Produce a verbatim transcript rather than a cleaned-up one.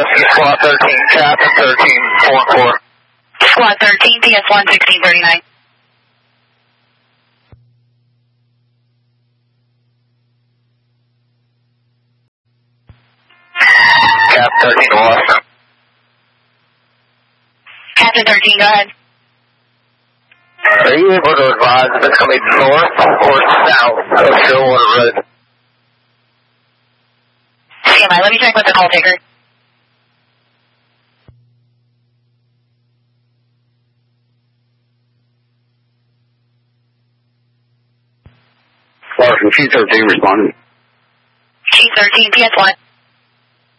Whiskey Squad thirteen, Captain thirteen, four four. Squad thirteen, P S one sixteen thirty-nine. Cap thirteen to Boston. Captain thirteen, go ahead. Are you able to advise if it's coming north or south of Stillwater Road? C M I, let me check with the call taker. Larson, Chief thirteen responding. Chief thirteen, P S one.